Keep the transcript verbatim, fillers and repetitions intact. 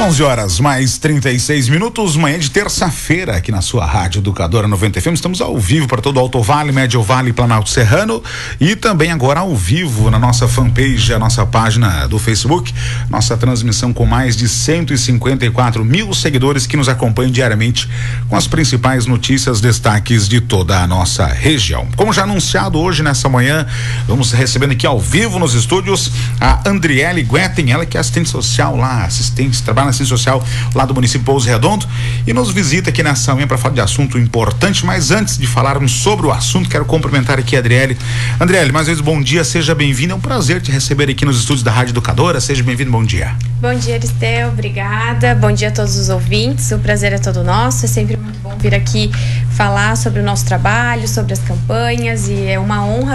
onze horas mais trinta e seis minutos, manhã de terça-feira, aqui na sua Rádio Educadora noventa F M. Estamos ao vivo para todo o Alto Vale, Médio Vale e Planalto Serrano, e também agora ao vivo na nossa fanpage, a nossa página do Facebook, nossa transmissão com mais de cento e cinquenta e quatro mil seguidores que nos acompanham diariamente com as principais notícias, destaques de toda a nossa região. Como já anunciado hoje nessa manhã, vamos recebendo aqui ao vivo nos estúdios a Andriele Guetem, ela que é assistente social lá, assistente, trabalha na assistência social lá do município de Pouso Redondo, e nos visita aqui nessa manhã para falar de assunto importante. Mas antes de falarmos sobre o assunto, quero cumprimentar aqui a Andriele. Andriele, mais uma vez, bom dia, seja bem-vinda, é um prazer te receber aqui nos estúdios da Rádio Educadora, seja bem-vindo, bom dia. Bom dia, Aristeu, obrigada, bom dia a todos os ouvintes, o prazer é todo nosso, é sempre muito bom vir aqui falar sobre o nosso trabalho, sobre as campanhas, e é uma honra